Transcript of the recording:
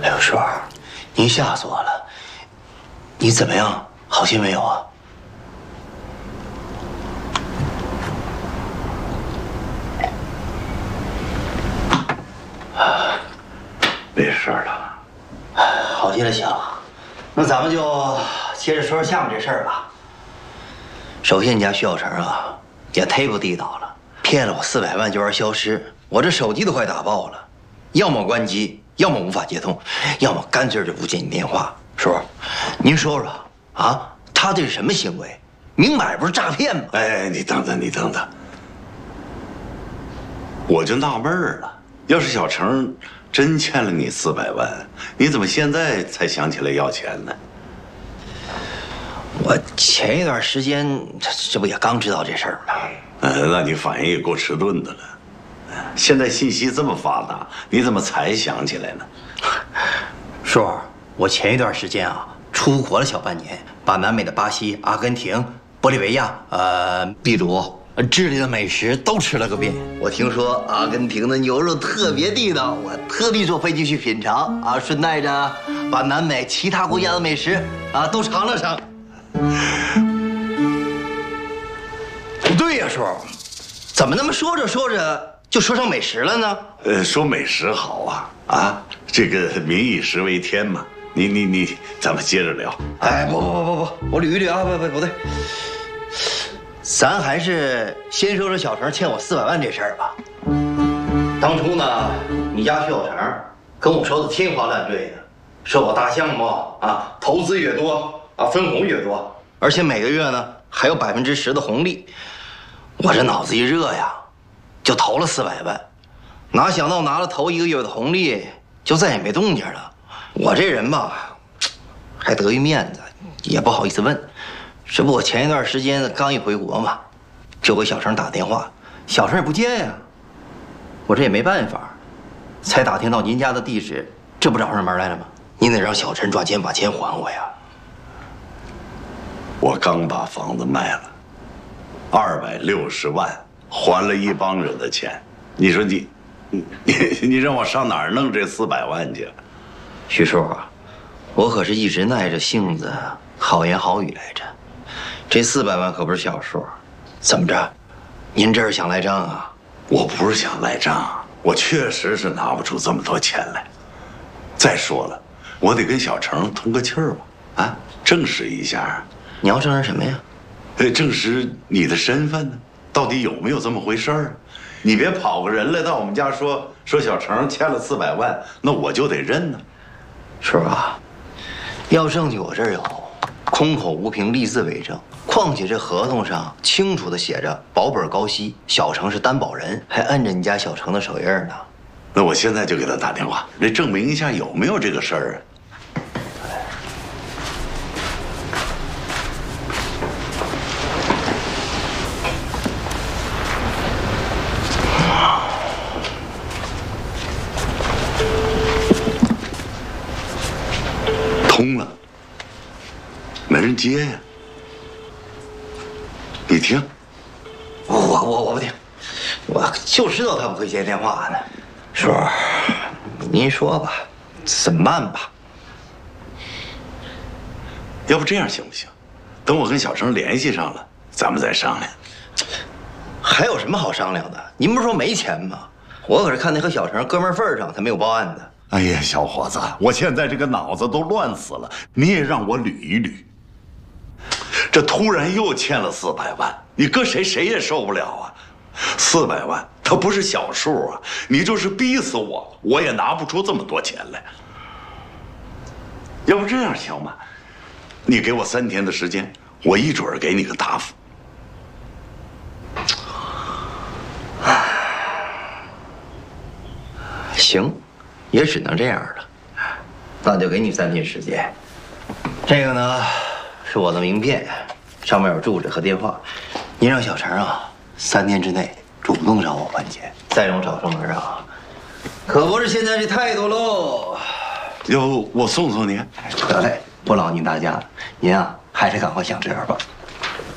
哎呦，叔，您吓死我了！你怎么样？好些没有啊？ 没事了。 好些了，行。那咱们就接着说说下面这事儿吧。首先，你家徐小成啊，也忒不地道了，骗了我400万就玩消失，我这手机都快打爆了，要么关机，要么无法接通，要么干脆就不接你电话。叔，您说说啊，他这是什么行为？明摆不是诈骗吗？ 哎，你等等，你等等，我就纳闷了，要是小成真欠了你400万，你怎么现在才想起来要钱呢？ 我前一段时间这不也刚知道这事儿吗？ 那你反应也够迟钝的了。现在信息这么发达，你怎么才想起来呢？ 叔，我前一段时间啊出国了小半年，把南美的巴西、阿根廷、玻利维亚、秘鲁、智利的美食都吃了个遍。我听说阿根廷的牛肉特别地道，我特地坐飞机去品尝啊，顺带着把南美其他国家的美食啊都尝了尝。不对呀，叔，怎么那么说着说着就说上美食了呢？ 说美食好啊，这个民以食为天嘛。你，咱们接着聊。 哎，不，我捋一捋啊，不对，咱还是先说说小成欠我400万这事儿吧。当初呢，你家徐小成跟我说的天花乱坠的，说我大项目啊，投资越多啊，分红越多，而且每个月呢还有10%的红利。我这脑子一热呀，就投了400万，哪想到拿了头1个月的红利，就再也没动静了。我这人吧，还得意面子，也不好意思问。这不，我前一段时间刚一回国嘛，就给小成打电话，小成也不接呀。我这也没办法，才打听到您家的地址，这不找上门来了吗？您得让小陈赚钱把钱还我呀。 我刚把房子卖了，260万，还了一帮人的钱。你说你让我上哪儿弄这400万去？ 徐叔啊，我可是一直耐着性子，好言好语来着。这400万可不是小数，怎么着？您这是想赖账啊？ 我不是想赖账，我确实是拿不出这么多钱来。再说了，我得跟小成通个气儿吧，啊，证实一下。 你要证实什么呀？ 证实你的身份呢？到底有没有这么回事儿？你别跑个人来到我们家说小成欠了400万，那我就得认呢。 叔啊，要证据我这儿有，空口无凭，立字为证。况且这合同上清楚地写着保本高息，小成是担保人，还摁着你家小成的手印呢。 那我现在就给他打电话，来证明一下有没有这个事儿啊。通了，没人接呀。你听， 我不听，我就知道他不会接电话呢。叔，您说吧，怎么办吧？ 要不这样行不行？等我跟小成联系上了，咱们再商量。 还有什么好商量的？您不是说没钱吗？我可是看那和小成哥们份儿上才没有报案的。 哎呀，小伙子，我现在这个脑子都乱死了，你也让我捋一捋。这突然又欠了400万，你搁谁也受不了啊！400万，它不是小数啊！你就是逼死我，我也拿不出这么多钱来。要不这样行吗？你给我3天的时间，我一准儿给你个答复。 行，也只能这样了。那就给你3天时间。这个呢，是我的名片，上面有住址和电话。您让小陈啊，3天之内主动找我还钱，再让我找上门啊，可不是现在这态度喽。 要不我送送你？ 得嘞，不劳您大驾了。您啊，还是赶快想辙吧。